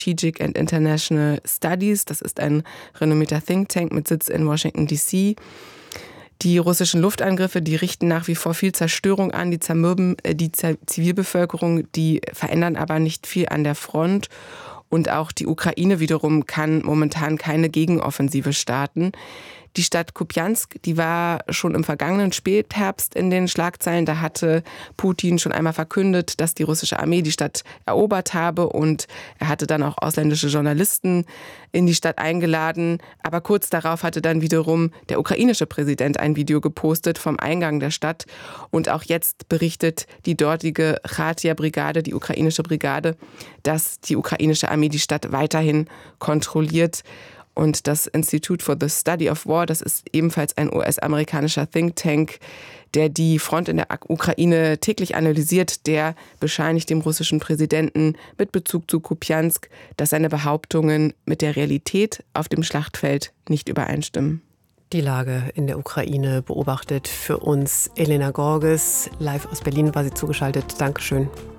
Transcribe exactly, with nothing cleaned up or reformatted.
Strategic and International Studies. Das ist ein renommierter Think Tank mit Sitz in Washington, D C. Die russischen Luftangriffe, die richten nach wie vor viel Zerstörung an, die zermürben die Zivilbevölkerung, die verändern aber nicht viel an der Front. Und auch die Ukraine wiederum kann momentan keine Gegenoffensive starten. Die Stadt Kupiansk, die war schon im vergangenen Spätherbst in den Schlagzeilen. Da hatte Putin schon einmal verkündet, dass die russische Armee die Stadt erobert habe. Und er hatte dann auch ausländische Journalisten in die Stadt eingeladen. Aber kurz darauf hatte dann wiederum der ukrainische Präsident ein Video gepostet vom Eingang der Stadt. Und auch jetzt berichtet die dortige Chatia-Brigade, die ukrainische Brigade, dass die ukrainische Armee die Stadt weiterhin kontrolliert. Und das Institute for the Study of War, das ist ebenfalls ein U S-amerikanischer Think Tank, der die Front in der Ukraine täglich analysiert, der bescheinigt dem russischen Präsidenten mit Bezug zu Kupiansk, dass seine Behauptungen mit der Realität auf dem Schlachtfeld nicht übereinstimmen. Die Lage in der Ukraine beobachtet für uns Elena Gorges. Live aus Berlin war sie zugeschaltet. Dankeschön.